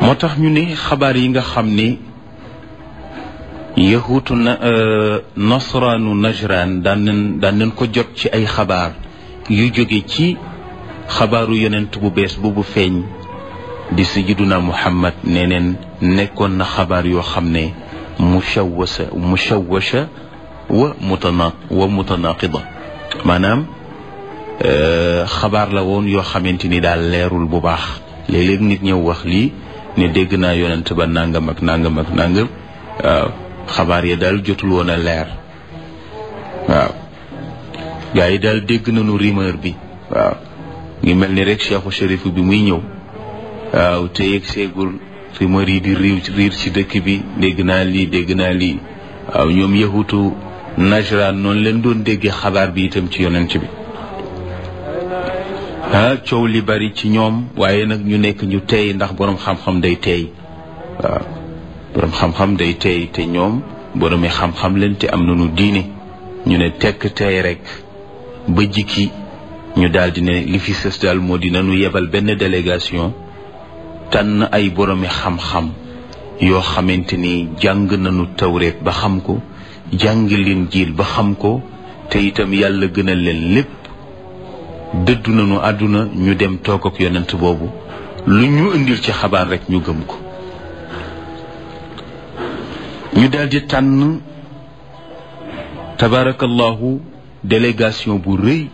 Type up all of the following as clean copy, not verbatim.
moo tax ñu ne xabaar yi nga xam ne yahuutu nasraanu najraan daan nañ ko jot ci ay xabaar yu jóge ci xabaaru yonent bu bees boobu feeñ di sayyiduna Muhammad nee neen nekkoon na xabaar yoo xam ne mushawwasha wa mutanaqida maanaam xabaar la woon yoo xamante ni daal leerul bu baax léeg-léeg nit ñëw wax lii ne dégg naa yonent ba nangam ak nangam ak nangam waaw xabaar yi daal jotul woon a leer waaw gaa yi daal dégg nañu rumeur bi waaw ngi mel ni rek Cheikhu Chérif bi muy ñëw waaw te yegg seegul rumeur yi di riir ci dëkk bi dégg naa lii waaw ñoom yahutu Najraan noonu leen doon déggee xabaar bi itam ci yonent bi coow li bari ci ñoom waaye nag ñu nekk ñu tey ndax boroom xam-xam day tey waaw boroom xam-xam day tey te ñoom boroomi xam-xam leen te am nañu diine ñu ne tekk tey rek ba jikki ñu daldi ne li fi sës daal moo di nañu yebal benn délégation tànn ay boroomi xam-xam yoo xamante ni jàng nañu tawreet ba xam ko jàng Linjiil ba xam ko te itam yàlla gënal leen lépp dëddu nañu àdduna ñu dem toog ak yonent boobu lu ñu indil ci xabaar rek ñu gëm ko ñu daldi tànn tabarakallahu délégation bu rëy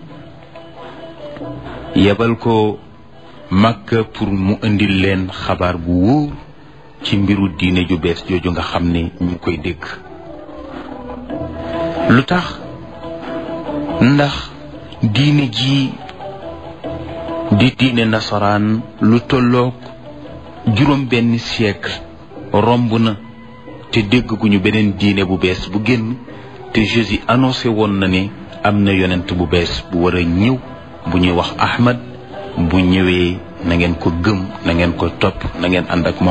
yebal ko Makka pour mu indil leen xabaar bu wóor ci mbiru diine ju bees jooju nga xam ne ñu ngi koy dégg lu tax ndax diine ji di diine nasaraan lu tolloog juróom benn siècle romb na te dégg gu ñu beneen diine bu bees bu génn te Jésus annoncé woon na ne am na yonent bu bees bu war a ñëw bu ñuy wax Ahmad bu ñëwee na ngeen ko gëm na ngeen ko topp na ngeen ànd ak moom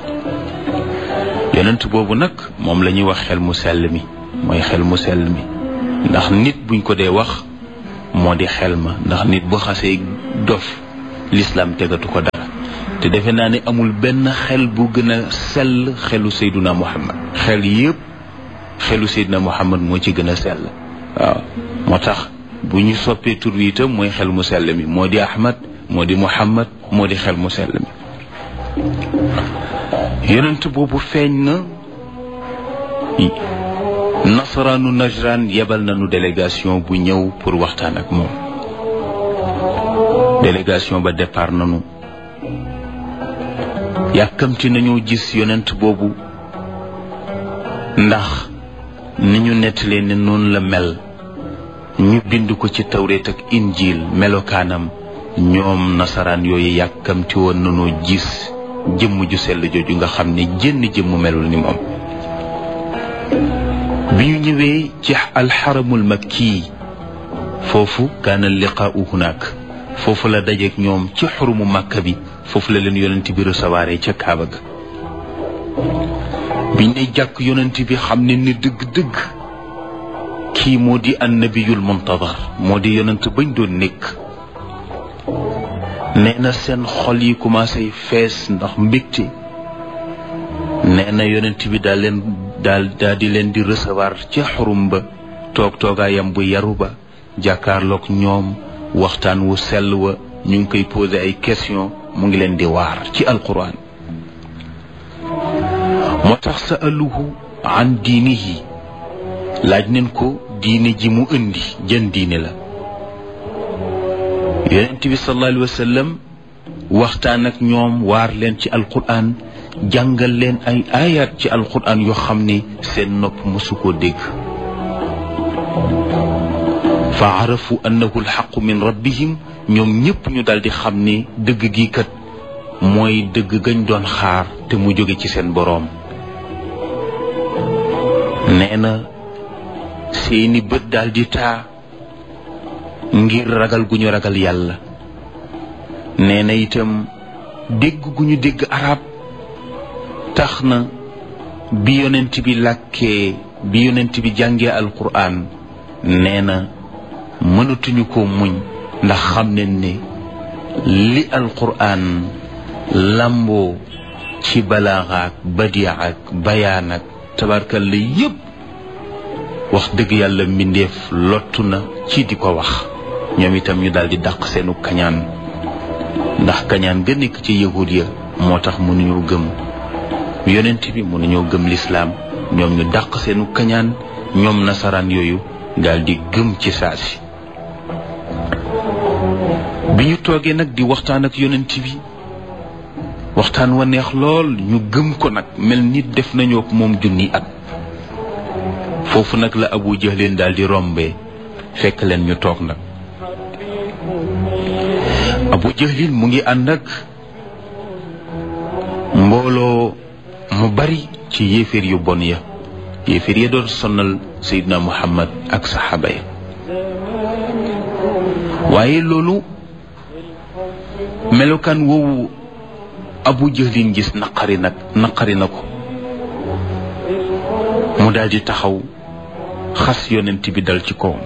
yonent boobu nag moom la ñuy wax xel mu sell mi mooy xel mu sell mi ndax nit buñ ko dee wax moo di xel ma ndax nit bu xasee dof l'islam tegatu ko dara te defe naa ne amul benn xel bu gën a sell xelu Seydina Muhammad xel yépp xelu Seydina Muhammad moo ci gën a sell waaw moo tax bu ñu soppee tur wi itam mooy xel mu sell mi moo di Ahmad moo di Muhammad moo di xel mu sell mi yonent boobu feeñ na nasaraanu Najraan yebal nañu délégation bu ñëw pour waxtaan ak moom délégation ba départ nañu yàkkamti nañoo gis yonent boobu ndax ni ñu nettalee ne noonu la mel ñu bind ko ci tawreet ak injiil melokaanam ñoom nasaraan yooyu yàkkamti woon nañoo gis jëmm ju sell jooju nga xam ne jënn jëmm melul ni moom bi ñu ñëwee ci alxaramul makki foofu kaana liqaau hunaak foofu la dajeek ñoom ci xurumu màkka bi foofu la leen yonent bi recevoir ca kaaba ga biñ ne jàkk yonent bi xam ne ni dëgg-dëgg kii moo di annabiyul muntadar moo di yonent bañ doon nekk nee na seen xol yi commencé fees ndax mbégte nee na yonent bi daal di leen di recevoir ca xurum ba toogaayam bu yaru ba jàkkaarloog ñoom waxtaan wu sell wa ñu ngi koy posé ay question mu ngi leen di waar ci alquran moo tax sa'aluhu an diinihi laaj neen ko diine ji mu indi jën diine la yonent bi sallallahu alayhi wa sallam waxtaan ak ñoom waar leen ci alquran jàngal leen ay ayat ci alquran yoo xam ne seen nopp mosu koo dégg fa arafu annahu alxaqu min rabbihim ñoom ñépp ñu daldi xam ne dëgg gi kat mooy dëgg gañ doon xaar te mu jóge ci seen boroom nee na seeni bët daldi taa ngir ragal gu ñu ragal yàlla nee na itam dégg gu ñu dégg arab tax na bi yonent bi jàngee alquran nee na mënatuñu ko muñ ndax xam nañ ne li alquran lamboo ci balaaxaak badiaak bayaanak tabarkal la yépp wax dëgg yàlla mbindeef lottu na ci di ko wax. ñoom itam ñu daldi dàq seenu kañaan ndax kañaan ga nekk ci yahud ya moo tax mënuñoo gëm yonent bi, mënuñoo gëm lislaam. ñoom ñu dàq seenu kañaan ñoom nasaraan yooyu daldi gëm ci saasi. bi ñu toogee nag di waxtaan ak yonent bi waxtaan wa neex lool, ñu gëm ko nag mel ni def nañoo ak moom junni at. foofu nag la Abu Jahlin daldi rombee fekk leen ñu toog nag. Abu Jahlin mu ngi ànd ak mbooloo mu bari ci yéeféer yu bon ya, yéeféer ya doon sonnal Seydina Muhammad ak saxaaba ya. waaye loolu melokaan woowu Abu Jahlin gis naqari na ko. mu daldi taxaw xas yonent bi dal ci kawam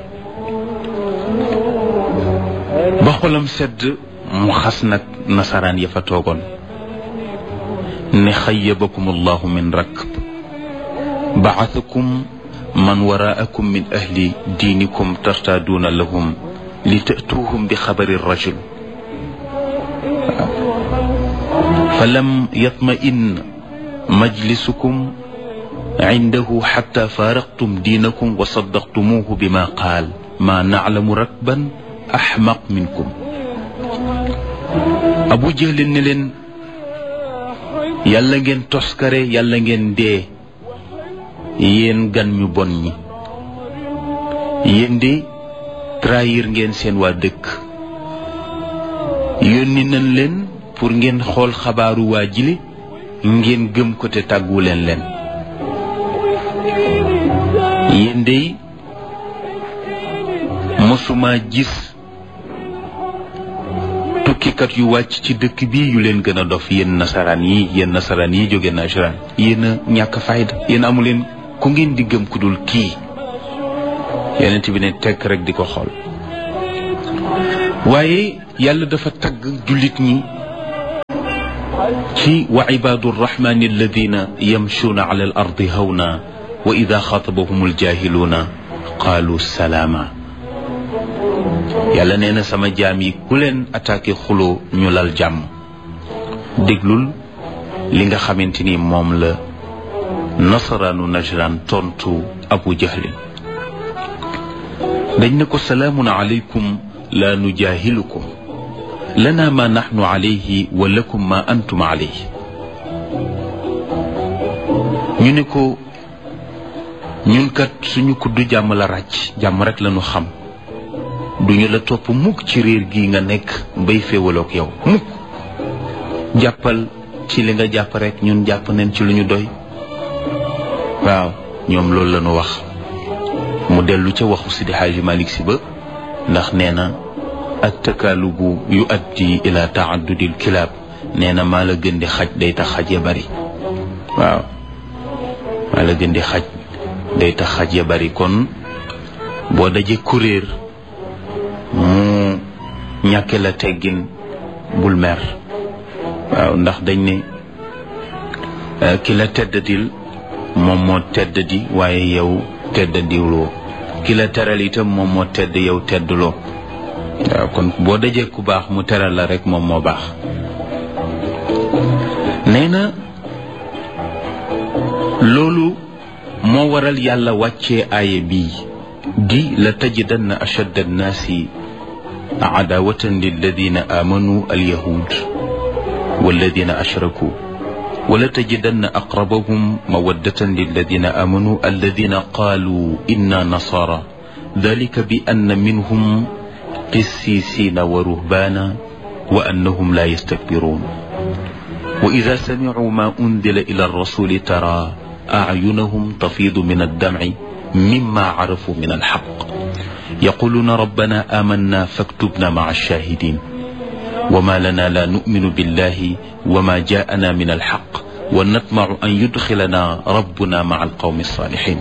ba xolam sedd. mu xas nag nasaraan ya fa toogoon ne xayyabakum allahu min rakb ba'athakum man waraakum min ahli diinikum tartaaduuna lahum li ta'tuuhum bi xabari rajul falam yatma'in majlisukum indahu xatta faaraqtum diinakum wa saddaqtumuuhu bima qaal ma na'lamu rakban axmaq minkum. Abu Jahlin ne leen yàlla ngeen toskare, yàlla ngeen dee, yéen gan ñu bon ñi. yéen de trahir ngeen seen waa dëkk. yónni nañ leen pour ngeen xool xabaaru waa jile ngeen gëm ko te tàggu leen. yéen de mosuma gis tukkikat yu wàcc ci dëkk bi yu leen gën a dof. yéen nasaraan yi jóge Najran, yéen a ñàkk fayda, yéen amu leen ku ngeen di gëm ku dul kii. yonent bi ne tekk rek di ko xool. waaye yàlla dafa tagg jullit ñi ci wa ibaadu rrahmani alladina yamshuuna ala al ardi hawna wa ida xaatabahum aljahiluuna qaalu salaama. yàlla nee na sama jaam yi ku leen attaqué xuloo ñu lal jàmm. déglul li nga xamante ni moom la nasaraanu Najran tontu Abu Jahlin. dañ ne ko salaamun alaykum la nujaahilukum lana ma naxnu alayhi wa lakum ma antum alayhi. ñu ne ko ñun kat suñu kuddu jàmm la ràcc, jàmm rek la ñu xam, duñu la topp mukk ci réer gi nga nekk bay féewaloog yow mukk. jàppal ci li nga jàpp rek, ñun jàpp nañ ci lu ñu doy. waaw ñoom loolu la ñu wax. mu dellu ca waxu Sidi Xaaji Malik Si ba, ndax nee na attakaalubu yu addi ila taaddudil kilaab. nee na maa la gën di xaj day tax xaj ya bari. waaw maa la gën di xaj day tax xaj ya bari. kon boo dajee kuréer mu ñàkke la teggin bul mer. waaw ndax dañ ne ki la teddadil moom moo teddadi waaye yow teddadiwloo. ki la teral itam moom moo tedd yow teddloo. waaw kon boo dajee ku baax mu teral la rek moom moo baax. nee na loolu moo waral yàlla wàccee aaya bii di la tajidanna ashadda annaasi adaawatan lilladina aamanu alyahud walladina ashraku wala tajidanna aqrabahum mawaddatan lilladina aamanu alladina qaalu inna nasaara dalika bi anna minhum qissisiina wa ruhbaana wa annahum la yastakbiruun wa ida samicuu ma unzila ila arrasuli tara acyunahum tafiidu min addamci mimma carafuu min alxaq yaquluuna rabbana aamanna faktubna maca alshaahidiin wama lana la nu'minu billahi wama jaa'ana min alxaq wa natmacu an yudxilana rabbuna maca alqawmi alsaalixiin.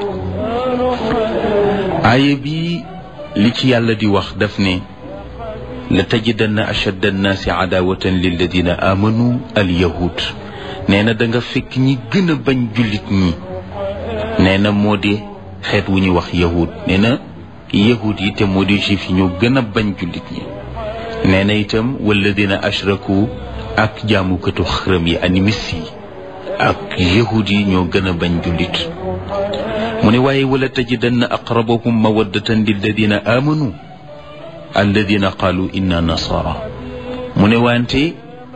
aaya bi li ci yàlla di wax daf ne la tajidanna ashadda annaasi cadaawatan lilladina aamanuu alyahud. nee na da nga fekk ñi gën a bañ jullit ñi nee na moo di xeet wu ñuy wax yahud nee na yahud yi te moo di juif yi ñoo gën a bañ jullit ñi nee na itam walladina ashraku ak jaamukatu xërëm yi animiste yi ak yahud yi ñoo gën a bañ jullit mu ne waaye wala tajidanna aqrabahum mawaddatan lilladina amanu alladina qaalu inna nasara mu ne wante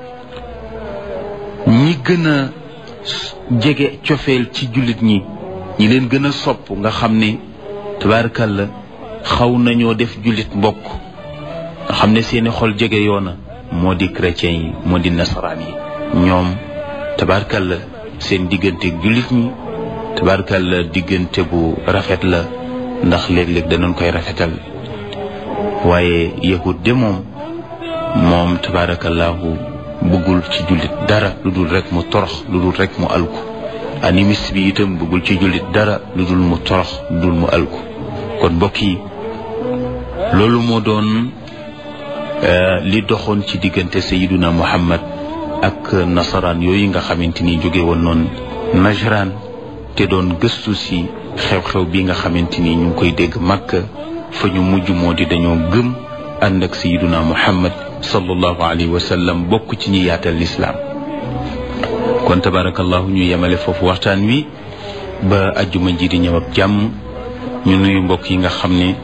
ñi gën a jege cofeel ci jullit ñi leen gën a sopp nga xam ne tabaarkalla xaw nañoo def jullit mbokk nga xam ne seeni xol jege yoona moo di chrétien yi moo di nasaraan yi ñoom tabaarkalla seen diggante jullit ñi tabaarkalla diggante bu rafet la ndax léeg-léeg danañ koy rafetal waaye yahud de moom tabaarakallahu bëggul ci jullit dara lu dul rek mu torox lu dul rek mu alku animiste bi itam bëggul ci jullit dara lu dul mu torox lu dul mu alku kon mbokk yi loolu moo doon li doxoon ci diggante sayiduna muhammad ak nasaraan yooyu nga xamante ni jóge woon noonu Najran te doon gëstu si xew-xew bi nga xamante ni ñu ngi koy dégg Makka fa ñu mujj moo di dañoo gëm ànd ak sayiduna muhammad sallallahu alayhi wa sallam bokk ci ñi yaatal lislaam kon tabarakallahu ñu yemale foofu waxtaan wi ba ajjuma ji di ñëw ak jàmm ñu nuyu mbokk yi nga xam ne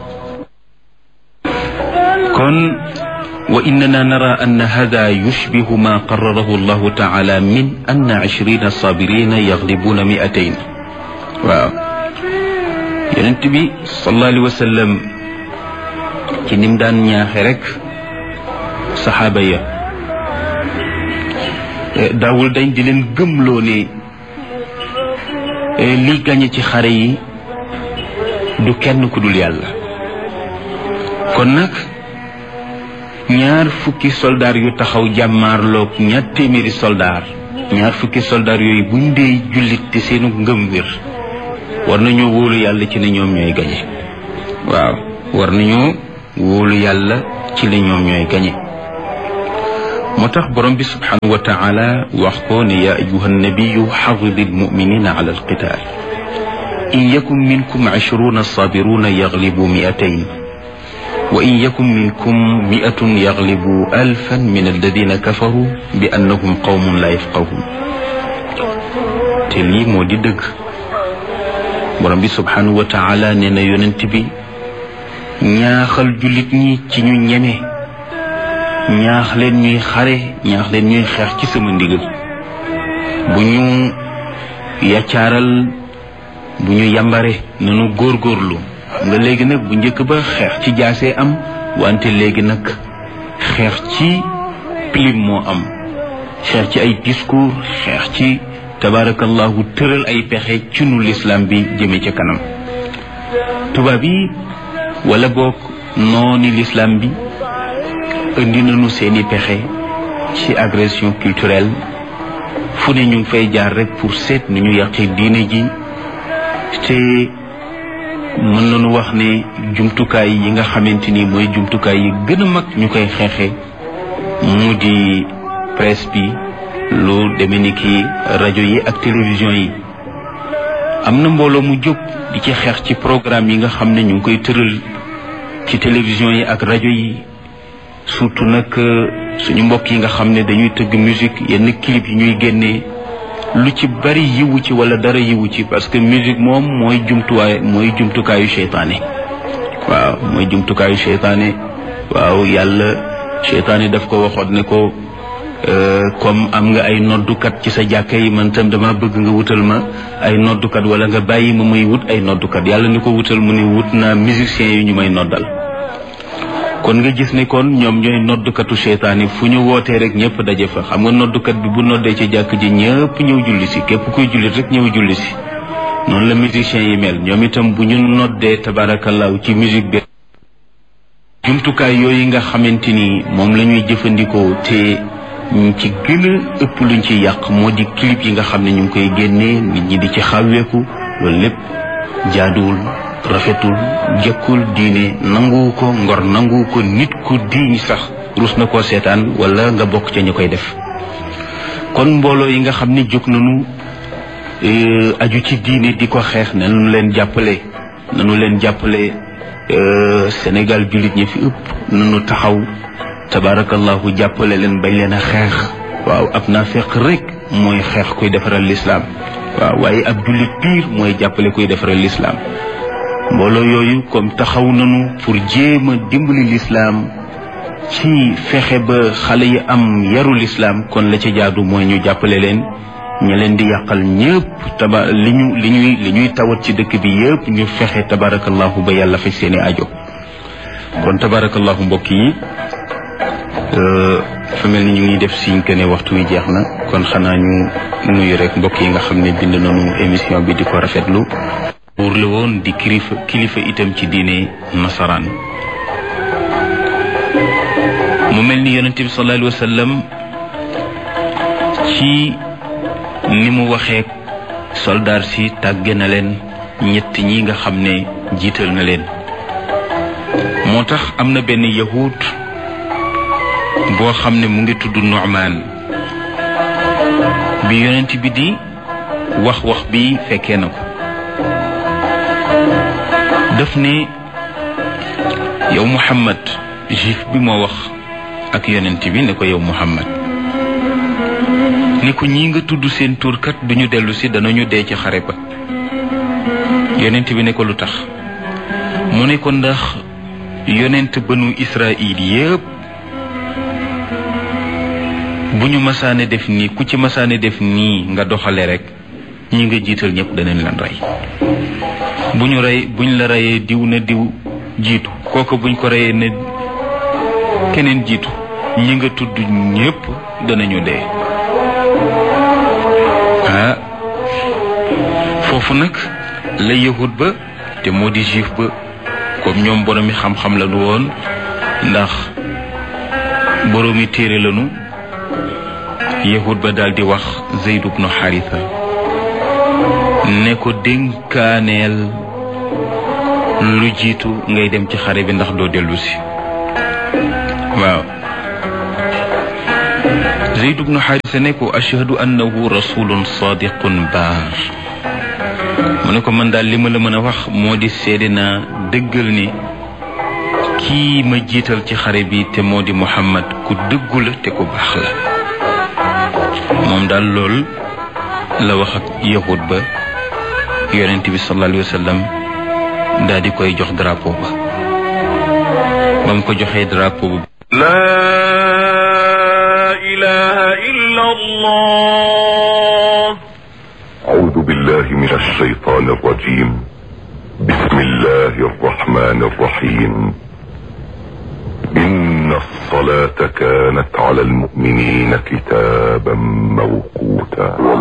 kon wa innana nara anna hada yushbihu ma qarrarahu allahu taala min anna 20 sabirina yaglibuna 200 waaw yonent bi sallallahu alayhi wa sallam ci nim daan ñaaxe rek saxaaba ya daawul dañ di leen gëmloo ne li gañe ci xare yi du kenn ku dul yàlla kon nag 20 soldaar yu taxaw jàmmaarloog 200 soldaar 20 soldaar yooyu buñ dee jullit te seenu ngëm wér war nañoo wóolu yàlla ci ne ñoom ñooy gañe waaw war nañoo wóolu yàlla ci ne ñoom ñooy gañe moo tax borom bi subhanahu wa taala wax ko ne yaa ayuha nabiyu xawidi almuminina ala alqital in yakun minkum 20 sabiruna yaglibu 200 wa in yakun minkum 100 yaglibu 1000 min alladina kafaru bi annahum qawmun la yafqahun te lii moo di dëgg borom bi subhanahu wa taala nee na yonent bi ñaaxal jullit ñi ci ñu ñeme ñaax leen ñuy xare ñaax leen ñuy xeex ci sama ndigal bu ñu yaccaaral bu ñu yambare nanu góorgóorlu xam nga léegi nag bu njëkk ba xeex ci jaasee am wante léegi nag xeex ci pilim moo am xeex ci ay discours xeex ci tabarakallahu tëral ay pexe ci nu l'islam bi jëme ca kanam tubaab yi wala boog nooni l'islam bi indi nañu seeni pexe ci agression culturelle fu ne ñu ngi fay jaar rek pour seet nu ñu yàqi diine ji te mën nañu wax ne jumtukaay yi nga xamante ni mooy jumtukaay yi gën a mag ñu koy xeexe mu di presse bi lu demee ni ki rajo yi ak télévision yi am na mbooloo mu jóg di ci xeex ci programme yi nga xam ne ñu ngi koy tëral ci télévision yi ak rajo yi surtout nag suñu mbokk yi nga xam ne dañuy tëgg musique yenn clip yi ñuy génnee lu ci bari yiwu ci wala dara yiwu ci parce que musique moom mooy jumtukaayu seytaane waaw mooy jumtukaayu seytaane waaw yàlla seytaane daf ko waxoon ne ko comme am nga ay noddukat ci sa jàkka yi man tam dama bëgg nga wutal ma ay noddukat wala nga bàyyi ma may wut ay noddukat yàlla ni ko wutal mu ne wut naa musiciens yi ñu may noddal kon nga gis ne kon ñoom ñooy noddukatu seytaane fu ñu wootee rek ñëpp daje fa xam nga noddukat bi bu noddee ci jàkk ji ñëpp ñëw julli si képp kuy jullit rek ñëw julli si noonu la musiciens yi mel ñoom itam bu ñu noddee tabarakallahu ci musique bi jumtukaay yooyu nga xamante ni moom la ñuy jëfandikoo te ñu ci gën a ëpp luñ ci yàq moo di clip yi nga xam ne ñu ngi koy génnee nit ñi di ci xàwweeku loolu lépp jaaduwul rafetul jëkkul diine nanguwu ko ngor nanguwu ko nit ku diiñ sax rus na koo seetaan wala nga bokk ca ñu koy def kon kon mbooloo yi nga xam ni jóg nañu aju ci diine di ko xeex nanu leen jàppale Sénégal jullit ñi fi ëpp nanu taxaw tabarakallahu jàppale leen bañ leen a xeex waaw ab naafeq rek mooy xeex kuy defaral lislaam waaw waaye ab jullit piir mooy jàppale kuy defaral lislaam mbooloo yooyu comme taxaw nanu pour jéem a dimbali lislaam ci fexe ba xale yi am yaru lislaam kon la ci jaadu mooy ñu jàppale leen ña leen di yàqal ñëpp li ñuy tawat ci dëkk bi yëpp ñu fexe tabarakallahu ba yàlla faj seeni ajo kon tabarakallahu mbokk yi fa mel ni ñu ngi def siñ que ne waxtu wi jeex na kon xanaa ñu nuyu rek mbokk yi nga xam ne bind nañu émission bi di ko rafetlu pour la woon di kilifa itam ci diine nasaraan mu mel ni yonent bi sallallahu alayhi wa sallam ci ni mu waxee soldaar si tàgge na leen ñett ñi nga xam ne jiital na leen moo tax am na benn yahud boo xam ne mu ngi tudd Nu'man bi yonent bi di wax bi fekkee na ko daf ne yow Muhammad juif bi moo wax ak yonent bi ne ko yow Muhammad ni ko ñi nga tudd seen turkat duñu dellu si danañu dee ci xare ba yonent bi ne ko lu tax mu ne ko ndax yonent banu Israil yépp bu ñu masaane def nii ku ci masaane def nii nga doxale rek ñi nga jiital ñëpp danañ leen rey buñ la reyee diw na diw jiitu kooku buñ ko reyee ne keneen jiitu ñi nga tudd ñëpp danañu dee foofu nag la yahud ba te moo di juif ba comme ñoom boroomi xam-xam la du woon ndax boroomi téere lanu yahud ba daal di wax Zayd ibn Haritha ne ko dénkaaneel lu jiitu ngay dem ci xare bi ndax doo dellu si waaw Zayd ibn Haritha ne ko ashhadu annahu rasulun sadiqun baar mu ne ko man daal li ma la mën a wax moo di seede naa dëggal ni kii ma jiital ci xare bi te moo di Muhammad ku dëggu la te ku baax la moom daal lool la wax ak yahud ba yonent bi sallallahu alayhi wa sallam daal di koy jox drapeau ba mu ko joxee drapeau ba laa ilaha illa allah أعوذ بالله من الشيطان الرجيم بسم الله الرحمن الرحيم إن الصلاة كانت على المؤمنين كتابا موقوتا